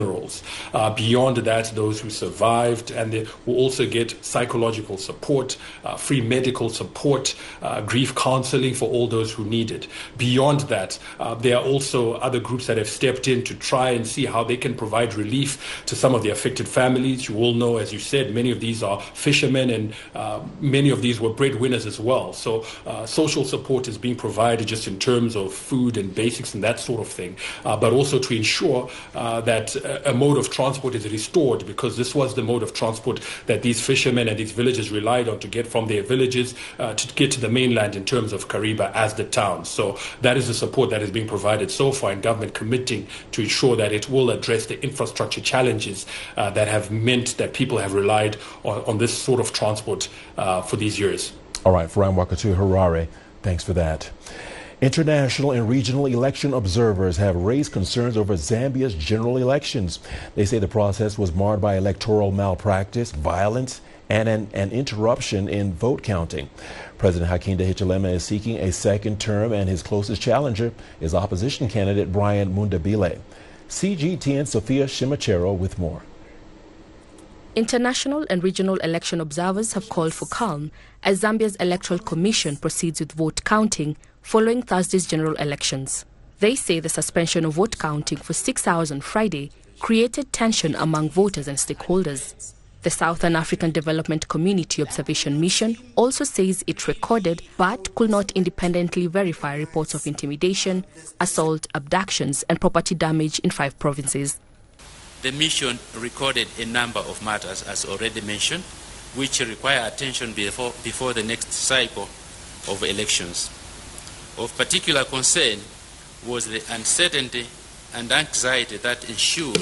Beyond that, those who survived, and they will also get psychological support, free medical support, grief counseling for all those who need it. Beyond that, there are also other groups that have stepped in to try and see how they can provide relief to some of the affected families. You all know, as you said, many of these are fishermen, and many of these were breadwinners as well. So social support is being provided just in terms of food and basics and that sort of thing, but also to ensure that a mode of transport is restored, because this was the mode of transport that these fishermen and these villagers relied on to get from their villages to get to the mainland in terms of Kariba as the town. So that is the support that is being provided so far, and government committing to ensure that it will address the infrastructure challenges that have meant that people have relied on this sort of transport for these years. All right, Faran Wakatu Harare, thanks for that. International and regional election observers have raised concerns over Zambia's general elections. They say the process was marred by electoral malpractice, violence, and an interruption in vote counting. President Hakainde Hichilema is seeking a second term, and his closest challenger is opposition candidate Brian Mundabile. CGTN Sophia Shimachero with more. International and regional election observers have called for calm as Zambia's Electoral Commission proceeds with vote counting following Thursday's general elections. They say the suspension of vote counting for 6 hours on Friday created tension among voters and stakeholders. The Southern African Development Community Observation Mission also says it recorded but could not independently verify reports of intimidation, assault, abductions and property damage in 5 provinces. The mission recorded a number of matters, as already mentioned, which require attention before the next cycle of elections. Of particular concern was the uncertainty and anxiety that ensued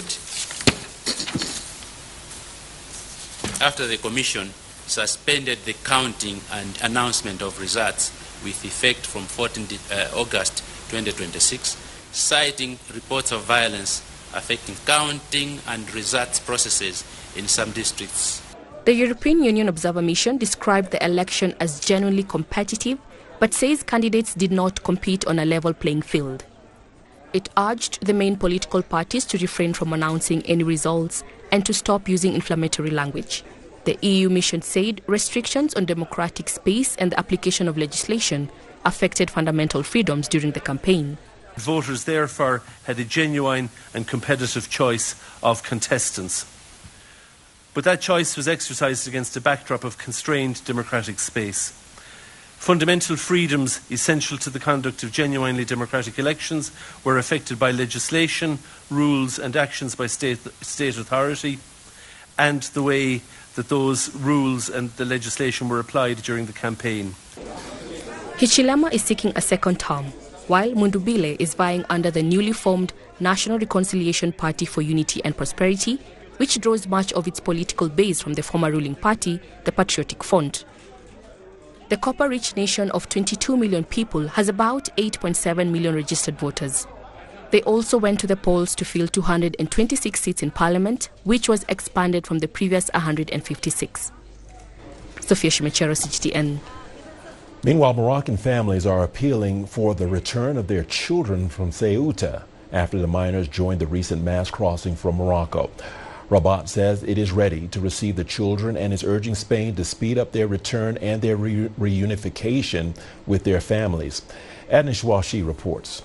after the Commission suspended the counting and announcement of results with effect from 14 August 2026, citing reports of violence affecting counting and results processes in some districts. The European Union Observer Mission described the election as genuinely competitive, but says candidates did not compete on a level playing field. It urged the main political parties to refrain from announcing any results and to stop using inflammatory language. The EU mission said restrictions on democratic space and the application of legislation affected fundamental freedoms during the campaign. Voters therefore had a genuine and competitive choice of contestants. But that choice was exercised against a backdrop of constrained democratic space. Fundamental freedoms essential to the conduct of genuinely democratic elections were affected by legislation, rules and actions by state authority, and the way that those rules and the legislation were applied during the campaign. Hichilema is seeking a second term, while Mundubile is vying under the newly formed National Reconciliation Party for Unity and Prosperity, which draws much of its political base from the former ruling party, the Patriotic Front. The copper-rich nation of 22 million people has about 8.7 million registered voters. They also went to the polls to fill 226 seats in parliament, which was expanded from the previous 156. Sophia Shimachero, CGTN. Meanwhile, Moroccan families are appealing for the return of their children from Ceuta after the miners joined the recent mass crossing from Morocco. Rabat says it is ready to receive the children and is urging Spain to speed up their return and their reunification with their families. Adnish Washi reports.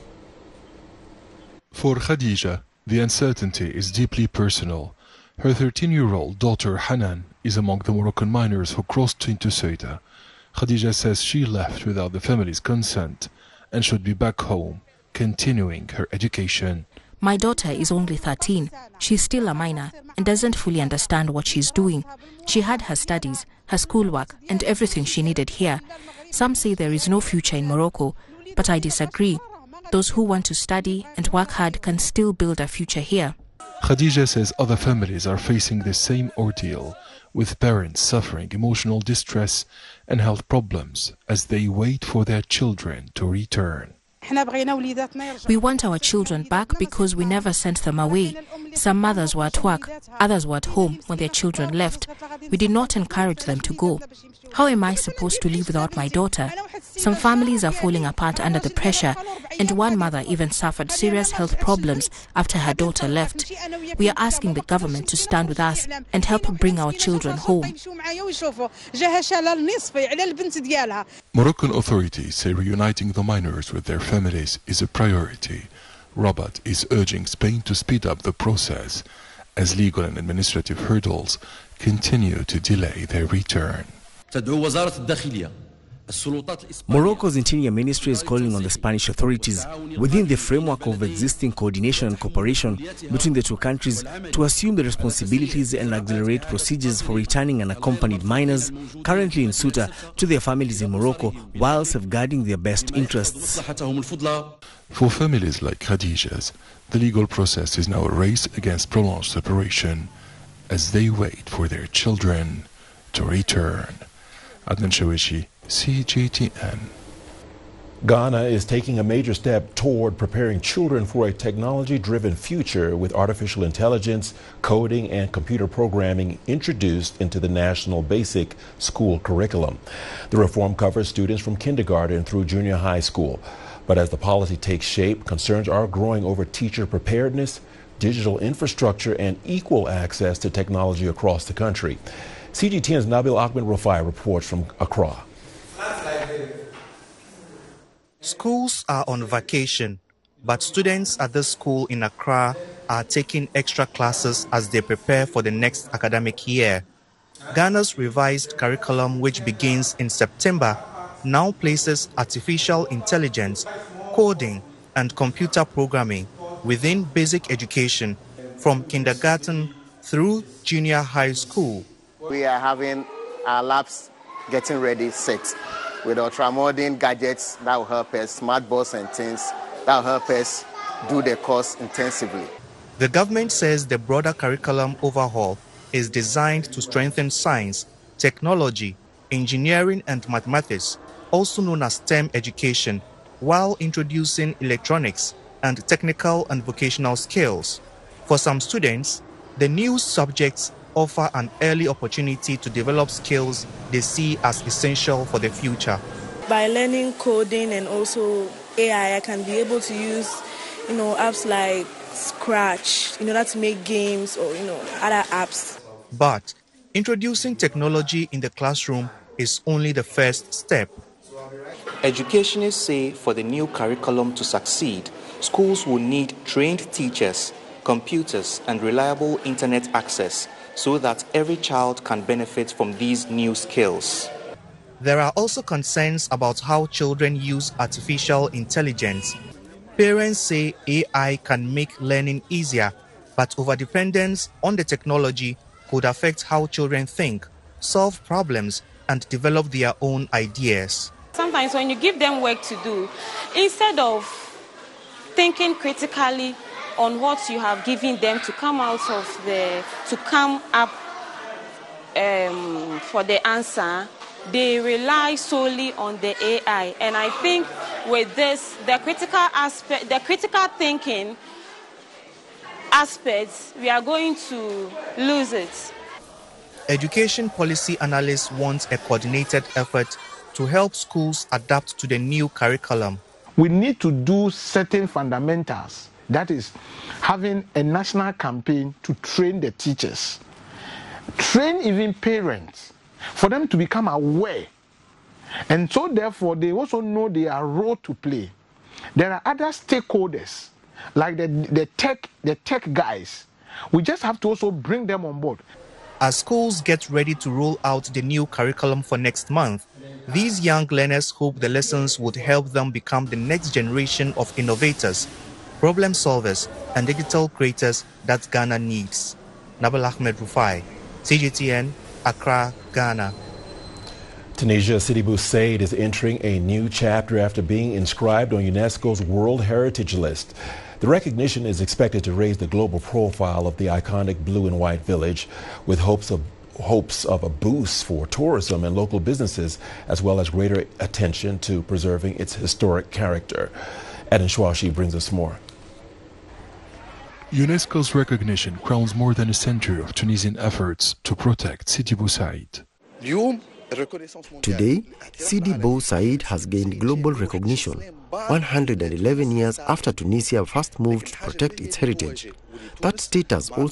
For Khadija, the uncertainty is deeply personal. Her 13-year-old daughter Hanan is among the Moroccan miners who crossed into Ceuta. Khadija says she left without the family's consent and should be back home, continuing her education. My daughter is only 13. She's still a minor and doesn't fully understand what she's doing. She had her studies, her schoolwork, and everything she needed here. Some say there is no future in Morocco, but I disagree. Those who want to study and work hard can still build a future here. Khadija says other families are facing the same ordeal, with parents suffering emotional distress and health problems as they wait for their children to return. We want our children back because we never sent them away. Some mothers were at work, others were at home when their children left. We did not encourage them to go. How am I supposed to live without my daughter? Some families are falling apart under the pressure, and one mother even suffered serious health problems after her daughter left. We are asking the government to stand with us and help bring our children home. Moroccan authorities say reuniting the minors with their families is a priority. Rabat is urging Spain to speed up the process as legal and administrative hurdles continue to delay their return. Morocco's Interior Ministry is calling on the Spanish authorities, within the framework of existing coordination and cooperation between the two countries, to assume the responsibilities and accelerate procedures for returning unaccompanied minors currently in Ceuta to their families in Morocco while safeguarding their best interests. For families like Khadija's, the legal process is now a race against prolonged separation as they wait for their children to return. Adnan Shawishi, CGTN. Ghana is taking a major step toward preparing children for a technology-driven future with artificial intelligence, coding, and computer programming introduced into the national basic school curriculum. The reform covers students from kindergarten through junior high school. But as the policy takes shape, concerns are growing over teacher preparedness, digital infrastructure, and equal access to technology across the country. CGTN's Nabil Ahmed Rufai reports from Accra. Schools are on vacation, but students at this school in Accra are taking extra classes as they prepare for the next academic year. Ghana's revised curriculum, which begins in September, now places artificial intelligence, coding, and computer programming within basic education from kindergarten through junior high school. We are having our labs getting ready set with ultra-modern gadgets that will help us, smart boards and things that will help us do the course intensively. The government says the broader curriculum overhaul is designed to strengthen science, technology, engineering and mathematics, also known as STEM education, while introducing electronics and technical and vocational skills. For some students, the new subjects offer an early opportunity to develop skills they see as essential for the future. By learning coding and also AI, I can be able to use, apps like Scratch, in order to make games or, other apps. But introducing technology in the classroom is only the first step. Educationists say for the new curriculum to succeed, schools will need trained teachers, computers, and reliable internet access, so that every child can benefit from these new skills. There are also concerns about how children use artificial intelligence. Parents say AI can make learning easier, but overdependence on the technology could affect how children think, solve problems, and develop their own ideas. Sometimes when you give them work to do, instead of thinking critically on what you have given them to come up for the answer, they rely solely on the AI. And I think with this, the critical thinking aspects, we are going to lose it. Education policy analysts want a coordinated effort to help schools adapt to the new curriculum. We need to do certain fundamentals. That is, having a national campaign to train the teachers, train even parents, for them to become aware. And so therefore, they also know their role to play. There are other stakeholders, like the tech guys. We just have to also bring them on board. As schools get ready to roll out the new curriculum for next month, these young learners hope the lessons would help them become the next generation of innovators, problem solvers, and digital creators that Ghana needs. Nabil Ahmed Rufai, CGTN, Accra, Ghana. Tunisia Sidi Bou Said is entering a new chapter after being inscribed on UNESCO's World Heritage List. The recognition is expected to raise the global profile of the iconic blue and white village, with hopes of a boost for tourism and local businesses, as well as greater attention to preserving its historic character. Adam Shwashi brings us more. UNESCO's recognition crowns more than a century of Tunisian efforts to protect Sidi Bou Said. Today, Sidi Bou Said has gained global recognition 111 years after Tunisia first moved to protect its heritage. That status also